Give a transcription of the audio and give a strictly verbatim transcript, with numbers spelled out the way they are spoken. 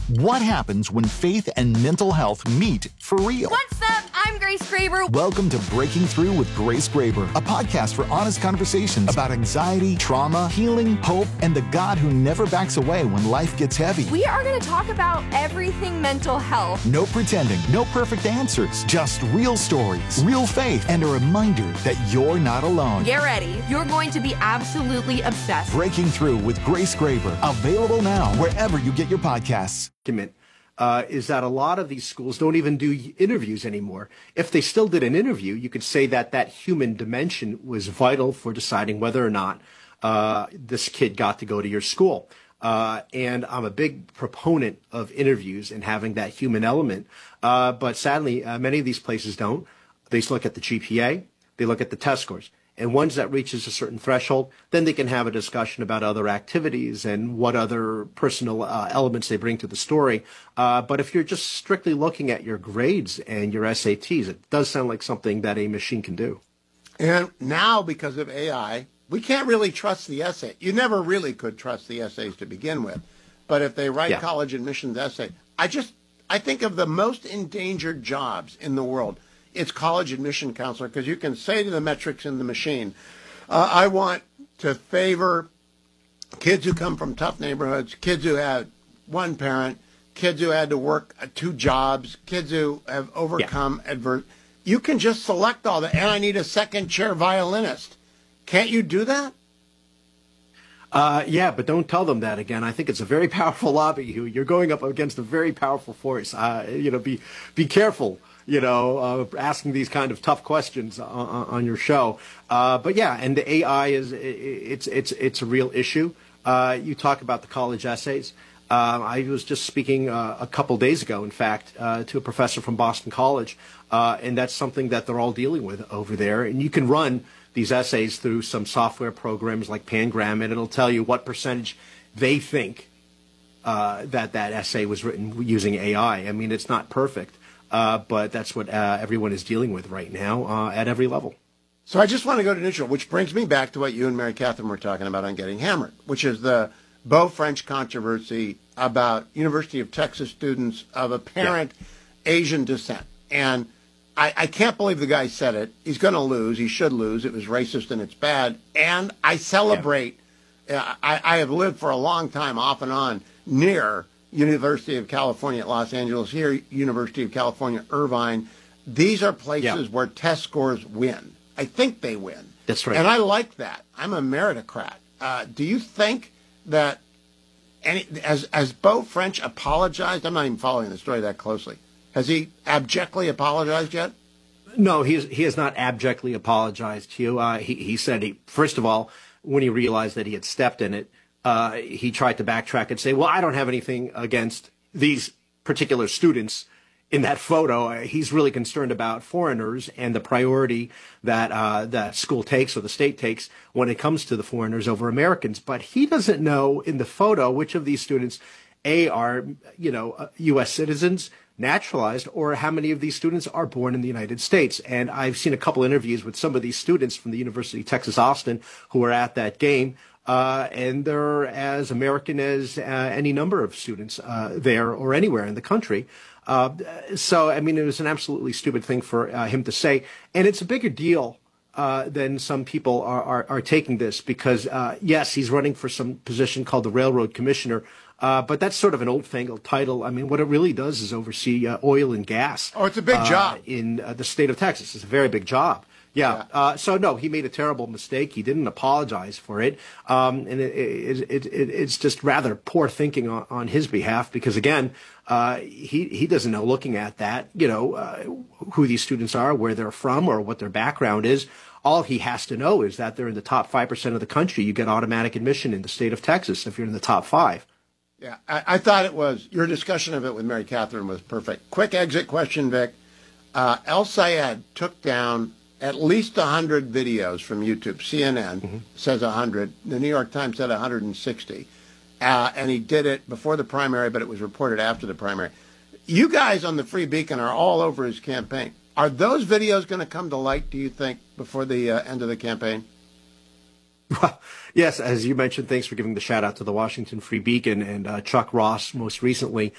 What happens when faith and mental health meet for real? What's up? I'm Grace Graber. Welcome to Breaking Through with Grace Graber, a podcast for honest conversations about anxiety, trauma, healing, hope, and the God who never backs away when life gets heavy. We are going to talk about everything mental health. No pretending, no perfect answers, just real stories, real faith, and a reminder that you're not alone. Get ready. You're going to be absolutely obsessed. Breaking Through with Grace Graber, available now wherever you get your podcasts. Uh, is that a lot of these schools don't even do interviews anymore. If they still did an interview, you could say that that human dimension was vital for deciding whether or not uh, this kid got to go to your school. Uh, and I'm a big proponent of interviews and having that human element. Uh, but sadly, uh, many of these places don't. They just look at the G P A, they look at the test scores. And once that reaches a certain threshold, then they can have a discussion about other activities and what other personal uh, elements they bring to the story. Uh, but if you're just strictly looking at your grades and your S A Ts, it does sound like something that a machine can do. And now, because of A I, we can't really trust the essay. You never really could trust the essays to begin with. But if they write Yeah. college admissions essay, I just, I think of the most endangered jobs in the world. It's college admission counselor, because you can say to the metrics in the machine, uh, I want to favor kids who come from tough neighborhoods, kids who had one parent, kids who had to work uh, two jobs, kids who have overcome yeah. adverse. You can just select all that, and I need a second chair violinist. Can't you do that? Uh, yeah, but don't tell them that again. I think it's a very powerful lobby. You're going up against a very powerful force. Uh, you know, be be careful. You know, uh, asking these kind of tough questions on, on your show. Uh, but yeah, and the A I is it's it's it's a real issue. Uh, you talk about the college essays. Uh, I was just speaking uh, a couple days ago, in fact, uh, to a professor from Boston College, uh, and that's something that they're all dealing with over there. And you can run these essays through some software programs like Pangram, and it'll tell you what percentage they think uh, that that essay was written using A I. I mean, it's not perfect. Uh, but that's what uh, everyone is dealing with right now uh, at every level. So I just want to go to neutral, which brings me back to what you and Mary Catherine were talking about on Getting Hammered, which is the Beau French controversy about University of Texas students of apparent yeah. Asian descent. And I, I can't believe the guy said it. He's going to lose. He should lose. It was racist and it's bad. And I celebrate. Yeah. I, I have lived for a long time off and on near University of California at Los Angeles, here, University of California, Irvine. These are places yeah. where test scores win. I think they win. That's right. And I like that. I'm a meritocrat. Uh, do you think that, any, as, as Beau French apologized, I'm not even following the story that closely, has he abjectly apologized yet? No, he, is, he has not abjectly apologized to you. Uh, he, he said, he, first of all, when he realized that he had stepped in it, Uh, he tried to backtrack and say, well, I don't have anything against these particular students in that photo. Uh, he's really concerned about foreigners and the priority that uh, that school takes or the state takes when it comes to the foreigners over Americans. But he doesn't know in the photo which of these students, A, are, you know, uh, U S citizens, naturalized, or how many of these students are born in the United States. And I've seen a couple interviews with some of these students from the University of Texas, Austin, who were at that game. Uh, and they're as American as uh, any number of students uh, there or anywhere in the country. Uh, so, I mean, it was an absolutely stupid thing for uh, him to say. And it's a bigger deal uh, than some people are, are, are taking this because, uh, yes, he's running for some position called the Railroad Commissioner. Uh, but that's sort of an old-fangled title. I mean, what it really does is oversee uh, oil and gas. Oh, it's a big uh, job. In uh, the state of Texas. It's a very big job. Yeah. yeah. Uh, so, no, he made a terrible mistake. He didn't apologize for it. Um, and it, it, it, it, it's just rather poor thinking on, on his behalf because, again, uh, he, he doesn't know, looking at that, you know, uh, who these students are, where they're from, or what their background is. All he has to know is that they're in the top five percent of the country. You get automatic admission in the state of Texas if you're in the top five. Yeah, I, I thought it was, your discussion of it with Mary Catherine was perfect. Quick exit question, Vic. Uh, El Sayed took down at least one hundred videos from YouTube. C N N mm-hmm. says one hundred. The New York Times said one hundred sixty. Uh, and he did it before the primary, but it was reported after the primary. You guys on the Free Beacon are all over his campaign. Are those videos going to come to light, do you think, before the uh, end of the campaign? Well, yes, as you mentioned, thanks for giving the shout out to the Washington Free Beacon and uh, Chuck Ross most recently.